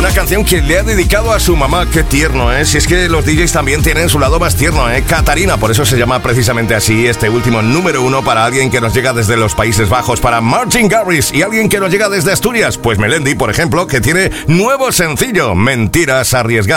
Una canción que le ha dedicado a su mamá. Qué tierno, ¿eh? Si es que los DJs también tienen su lado más tierno, ¿eh? Catarina, por eso se llama precisamente así este último número 1 para alguien que nos llega desde los Países Bajos, para Martin Garrix, y alguien que nos llega desde Asturias, pues Melendi, por ejemplo, que tiene nuevo sencillo, Mentiras Arriesgadas.